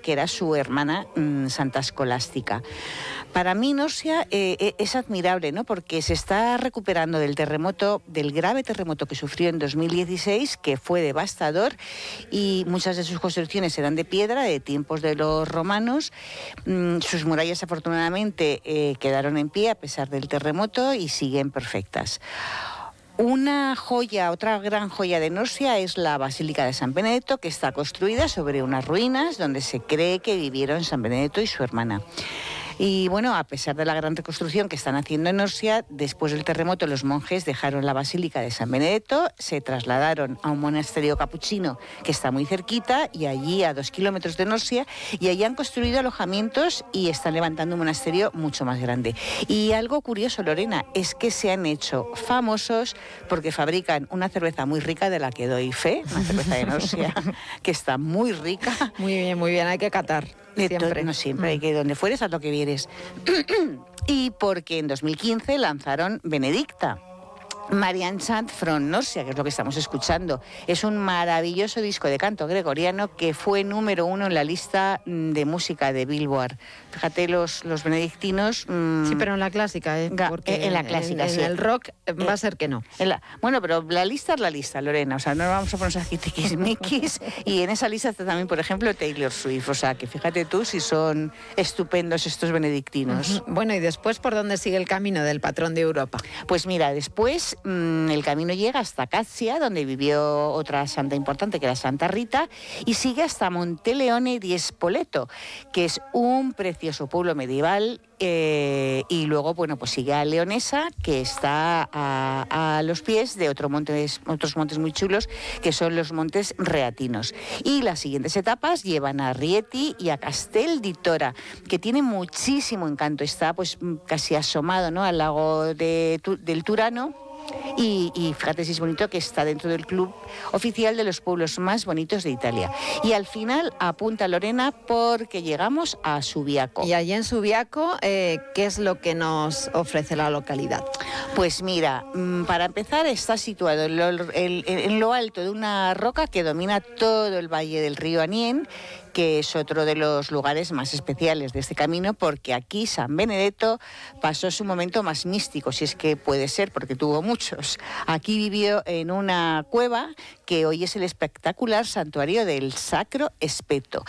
que era su hermana Santa Escolástica. Para mí Norcia es admirable, ¿no? Porque se está recuperando del grave terremoto que sufrió en 2016, que fue devastador, y muchas de sus construcciones eran de piedra, de tiempos de los romanos. Sus murallas afortunadamente quedaron en pie a pesar del terremoto y siguen perfectas. Una joya, otra gran joya de Norcia es la Basílica de San Benedetto, que está construida sobre unas ruinas donde se cree que vivieron San Benedetto y su hermana. Y bueno, a pesar de la gran reconstrucción que están haciendo en Norcia, después del terremoto los monjes dejaron la Basílica de San Benedetto, se trasladaron a un monasterio capuchino que está muy cerquita, y allí a 2 kilómetros de Norcia, y allí han construido alojamientos y están levantando un monasterio mucho más grande. Y algo curioso, Lorena, es que se han hecho famosos porque fabrican una cerveza muy rica, de la que doy fe, una cerveza de Norcia que está muy rica. Muy bien, hay que catar. Siempre. No siempre, hay que donde fueres, a lo que vieres. Y porque en 2015 lanzaron Benedicta, Marian Chant from Norcia, que es lo que estamos escuchando. Es un maravilloso disco de canto gregoriano que fue número 1 en la lista de música de Billboard. Fíjate, los benedictinos... Sí, pero en la clásica, porque en la clásica, en el rock va a ser que no. Bueno, pero la lista es la lista, Lorena. O sea, no vamos a ponernos aquí tiquismiquis. Y en esa lista está también, por ejemplo, Taylor Swift. O sea, que fíjate tú si son estupendos estos benedictinos. Bueno, ¿y después por dónde sigue el camino del patrón de Europa? Pues mira, después el camino llega hasta Cassia, donde vivió otra santa importante, que era Santa Rita, y sigue hasta Monteleone di Spoleto, que es un precioso pueblo medieval, y luego, bueno, pues sigue a Leonesa, que está a los pies de otros montes muy chulos, que son los montes Reatinos. Y las siguientes etapas llevan a Rieti y a Castel di Tora, que tiene muchísimo encanto. Está pues casi asomado, ¿no?, al lago del Turano. Y fíjate si es bonito, que está dentro del club oficial de los pueblos más bonitos de Italia. Y al final apunta Lorena, porque llegamos a Subiaco. Y allí en Subiaco, ¿qué es lo que nos ofrece la localidad? Pues mira, para empezar está situado en lo alto de una roca que domina todo el valle del río Aniene, que es otro de los lugares más especiales de este camino, porque aquí San Benedetto pasó su momento más místico, si es que puede ser, porque tuvo muchos. Aquí vivió en una cueva que hoy es el espectacular santuario del Sacro Spetto.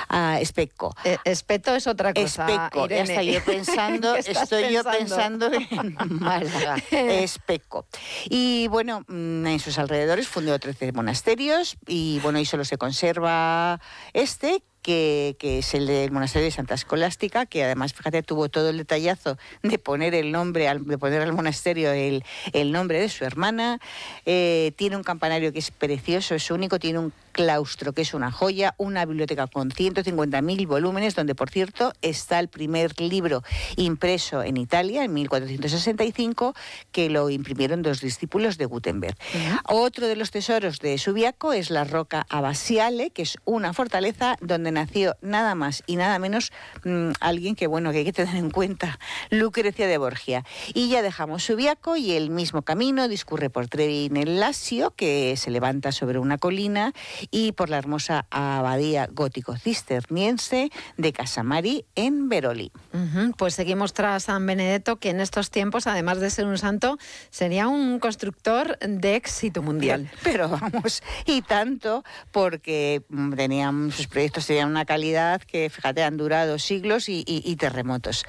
Espeto es otra cosa, Specco, Irene. ya estoy yo pensando en Málaga. Specco. Y bueno, en sus alrededores fundó 13 monasterios, y bueno, y solo se conserva que es el del monasterio de Santa Escolástica, que además, fíjate, tuvo todo el detallazo de poner al monasterio el nombre de su hermana. Tiene un campanario que es precioso, es único, tiene un claustro que es una joya, una biblioteca con 150.000 volúmenes, donde, por cierto, está el primer libro impreso en Italia en 1465, que lo imprimieron 2 discípulos de Gutenberg. Otro de los tesoros de Subiaco es la Roca Abasiale, que es una fortaleza donde nació nada más y nada menos alguien que hay que tener en cuenta, Lucrecia de Borgia. Y ya dejamos Subiaco, y el mismo camino discurre por Trevi nel Lassio, que se levanta sobre una colina, y por la hermosa abadía gótico-cisterciense de Casamari en Veroli. Pues seguimos tras San Benedetto, que en estos tiempos, además de ser un santo, sería un constructor de éxito mundial. Pero vamos, y tanto, porque sus proyectos tenían una calidad que, fíjate, han durado siglos y terremotos.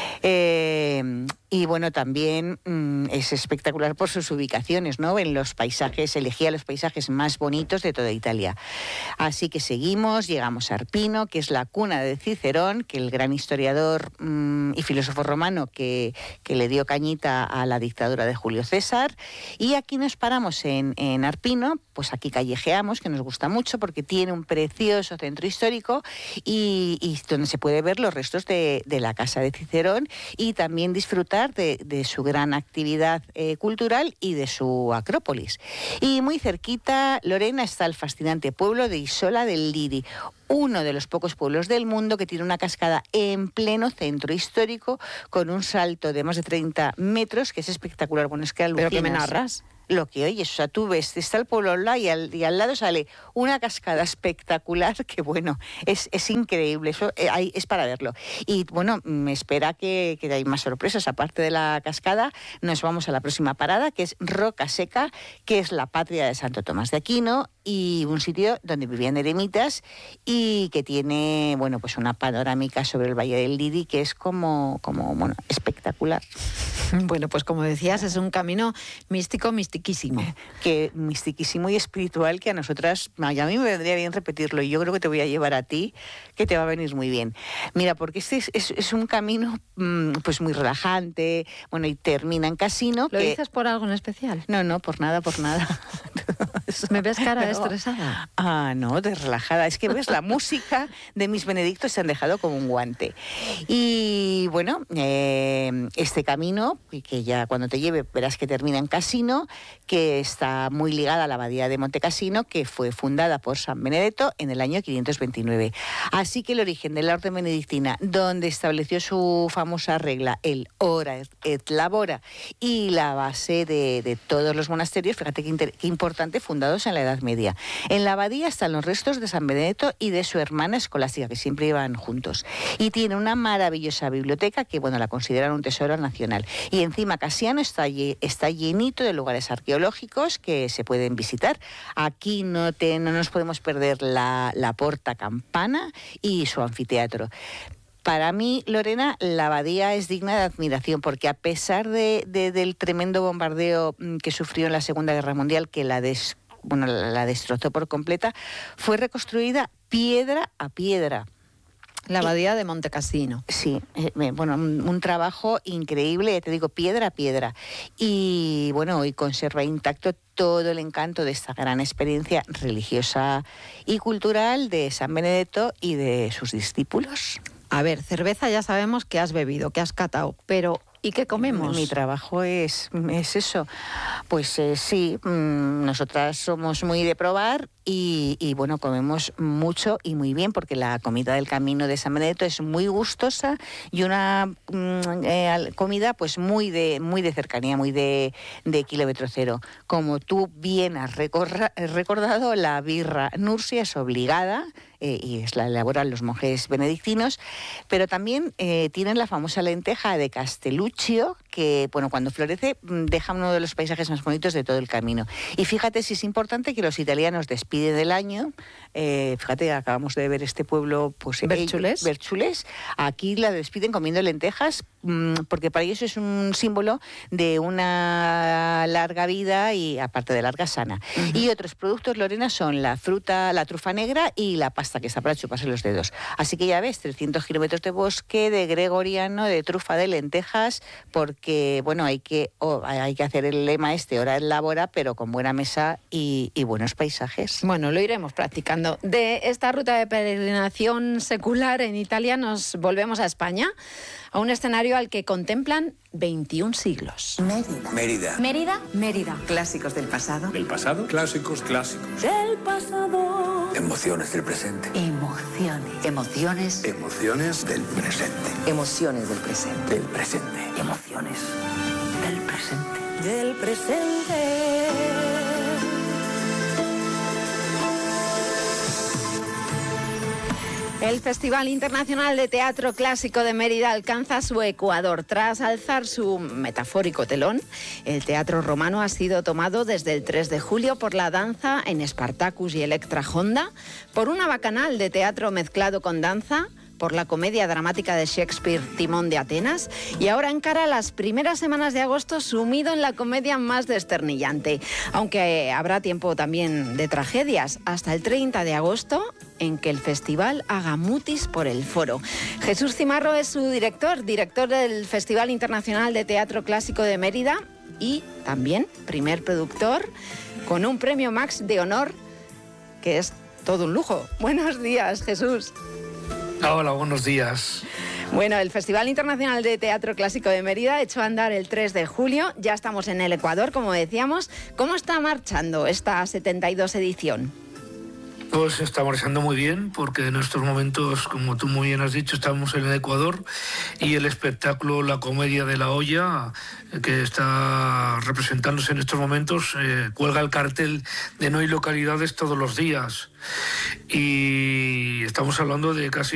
Y bueno, también es espectacular por sus ubicaciones, ¿no? En los paisajes, elegía los paisajes más bonitos de toda Italia. Así que seguimos, llegamos a Arpino, que es la cuna de Cicerón, que el gran historiador y filósofo romano que le dio cañita a la dictadura de Julio César. Y aquí nos paramos en Arpino, pues aquí callejeamos, que nos gusta mucho porque tiene un precioso centro histórico y donde se puede ver los restos de la casa de Cicerón, y también disfrutar de su gran actividad cultural y de su acrópolis. Y muy cerquita, Lorena, está el fascinante pueblo de Isola del Liri, uno de los pocos pueblos del mundo que tiene una cascada en pleno centro histórico, con un salto de más de 30 metros, que es espectacular. Bueno, es que alucinas. ¿Pero qué me narras? lo que oyes. O sea, tú ves, está el pueblo al lado y al lado sale una cascada espectacular que, bueno, es increíble. Eso es para verlo. Y, bueno, me espera que hay más sorpresas. Aparte de la cascada, nos vamos a la próxima parada, que es Roca Seca, que es la patria de Santo Tomás de Aquino, y un sitio donde vivían eremitas y que tiene, bueno, pues una panorámica sobre el Valle del Liri que es como bueno, espectacular. Bueno, pues como decías, es un camino místico, mistiquísimo. Que mistiquísimo y espiritual, que a nosotras, a mí me vendría bien repetirlo, y yo creo que te voy a llevar a ti, que te va a venir muy bien. Mira, porque este es un camino pues muy relajante, bueno, y termina en Casino. ¿Lo dices por algo en especial? No, por nada. ¿Me ves cara estresada? No, de relajada. Es que ves, la música de mis benedictos se han dejado como un guante. Y bueno, este camino, que ya cuando te lleve verás que termina en Casino, que está muy ligada a la abadía de Montecassino, que fue fundada por San Benedetto en el año 529. Así que el origen de la orden benedictina, donde estableció su famosa regla, el ora et labora, y la base de todos los monasterios, fíjate qué importante, fundados en la Edad Media. En la abadía están los restos de San Benedetto y de su hermana escolástica, que siempre iban juntos. Y tiene una maravillosa biblioteca que, bueno, la consideran un tesoro nacional. Y encima Cassiano está llenito de lugares arqueológicos que se pueden visitar. Aquí no nos podemos perder la Porta Campana y su anfiteatro. Para mí, Lorena, la abadía es digna de admiración porque a pesar del tremendo bombardeo que sufrió en la Segunda Guerra Mundial, que la destrozó por completa, fue reconstruida piedra a piedra. La abadía de Montecassino. Sí, bueno, un trabajo increíble, ya te digo, piedra a piedra. Y bueno, hoy conserva intacto todo el encanto de esta gran experiencia religiosa y cultural de San Benedetto y de sus discípulos. A ver, cerveza ya sabemos que has bebido, que has catado, pero ¿y qué comemos? Mi trabajo es eso. Pues sí, nosotras somos muy de probar y bueno, comemos mucho y muy bien, porque la comida del Camino de San Benedetto es muy gustosa y una comida pues muy de cercanía, muy de kilómetro cero. Como tú bien has recordado, la birra Nursia es obligada, y la elaboran los monjes benedictinos, pero también tienen la famosa lenteja de Castelluccio, que bueno, cuando florece deja uno de los paisajes más bonitos de todo el camino. Y fíjate si es importante que los italianos despiden del año, fíjate, acabamos de ver este pueblo, pues Berchulés, aquí la despiden comiendo lentejas, porque para ellos es un símbolo de una larga vida y aparte de larga sana. Uh-huh. Y otros productos, Lorena, son la fruta, la trufa negra y la pasta, que está para chuparse los dedos. Así que ya ves, 300 kilómetros de bosque, de gregoriano, de trufa, de lentejas, porque bueno, hay que hacer el lema hora en labora, pero con buena mesa y buenos paisajes. Bueno, lo iremos practicando. De esta ruta de peregrinación secular en Italia nos volvemos a España, a un escenario al que contemplan 21 siglos. Mérida. Clásicos del pasado. ¿Del pasado? Clásicos. Del pasado. Emociones del presente. Emociones del presente. Emociones del presente. Del presente. Emociones del presente. Del presente. El Festival Internacional de Teatro Clásico de Mérida alcanza su ecuador. Tras alzar su metafórico telón, el teatro romano ha sido tomado desde el 3 de julio por la danza en Spartacus y Electra Honda, por una bacanal de teatro mezclado con danza, por la comedia dramática de Shakespeare Timón de Atenas, y ahora encara las primeras semanas de agosto sumido en la comedia más desternillante. Aunque habrá tiempo también de tragedias, hasta el 30 de agosto, en que el festival haga mutis por el foro. Jesús Cimarro es su director del Festival Internacional de Teatro Clásico de Mérida y también primer productor con un premio Max de honor, que es todo un lujo. Buenos días, Jesús. Hola, buenos días. Bueno, el Festival Internacional de Teatro Clásico de Mérida echó a andar el 3 de julio. Ya estamos en el Ecuador, como decíamos. ¿Cómo está marchando esta 72 edición? Pues estamos realizando muy bien, porque en estos momentos, como tú muy bien has dicho, estamos en el Ecuador y el espectáculo La Comedia de la Olla, que está representándose en estos momentos, cuelga el cartel de No hay localidades todos los días. Y estamos hablando de casi